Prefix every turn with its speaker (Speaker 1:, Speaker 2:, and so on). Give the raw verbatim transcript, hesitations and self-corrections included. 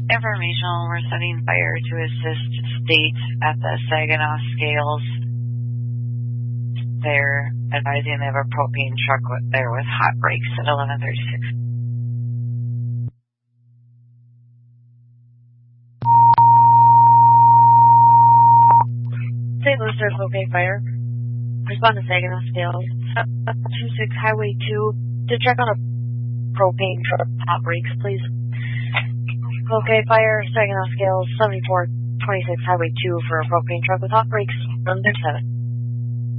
Speaker 1: Informational, we're setting fire to assist state at the Saginaw Scales. They're advising they have a propane truck there with hot brakes at eleven thirty-six.
Speaker 2: Saint Louis, there's propane fire. Respond to Saginaw Scales. two six Highway two. To check on a propane truck with hot brakes, please. Okay, fire, Saginaw Scales, seventy-four twenty-six Highway two for a propane truck with hot brakes, run their seven.